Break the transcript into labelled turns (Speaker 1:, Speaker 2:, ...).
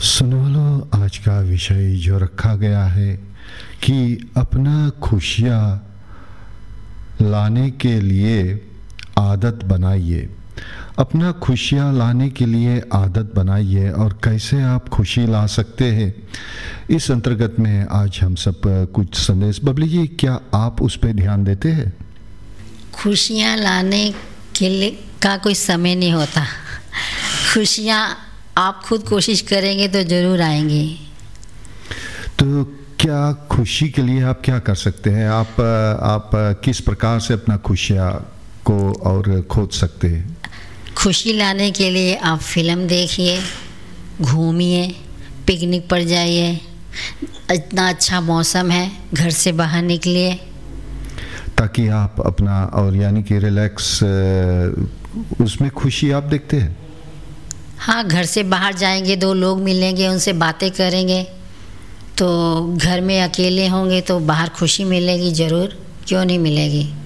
Speaker 1: सुनो वालों, आज का विषय जो रखा गया है कि अपना खुशियाँ लाने के लिए आदत बनाइए। अपना खुशियाँ लाने के लिए आदत बनाइए और कैसे आप खुशी ला सकते हैं, इस अंतर्गत में आज हम सब कुछ संदेश। बबली जी, क्या आप उस पर ध्यान देते हैं?
Speaker 2: खुशियाँ लाने के लिए का कोई समय नहीं होता। खुशियाँ आप खुद कोशिश करेंगे तो ज़रूर आएंगी।
Speaker 1: तो क्या खुशी के लिए आप क्या कर सकते हैं? आप किस प्रकार से अपना खुशियाँ को और खोज सकते हैं?
Speaker 2: खुशी लाने के लिए आप फिल्म देखिए, घूमिए, पिकनिक पर जाइए। इतना अच्छा मौसम है, घर से बाहर निकलिए
Speaker 1: ताकि आप अपना और यानी कि रिलैक्स, उसमें खुशी आप देखते हैं।
Speaker 2: हाँ, घर से बाहर जाएंगे, दो लोग मिलेंगे, उनसे बातें करेंगे। तो घर में अकेले होंगे तो बाहर खुशी मिलेगी ज़रूर, क्यों नहीं मिलेगी।